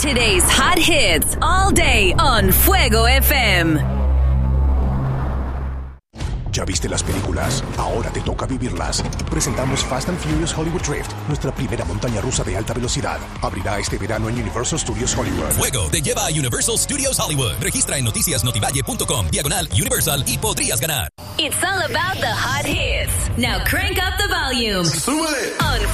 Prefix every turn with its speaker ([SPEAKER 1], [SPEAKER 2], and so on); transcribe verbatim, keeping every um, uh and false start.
[SPEAKER 1] Today's hot hits all day on Fuego F M.
[SPEAKER 2] ¿Ya viste las películas? Ahora te toca vivirlas. Presentamos Fast and Furious Hollywood Drift, nuestra primera montaña rusa de alta velocidad. Abrirá este verano en Universal Studios Hollywood.
[SPEAKER 3] Fuego te lleva a Universal Studios Hollywood. Registra en noticias notivalle punto com, diagonal Universal y podrías ganar.
[SPEAKER 1] It's all about the hot hits. Now crank up the volume.
[SPEAKER 4] ¡Súbele!
[SPEAKER 1] On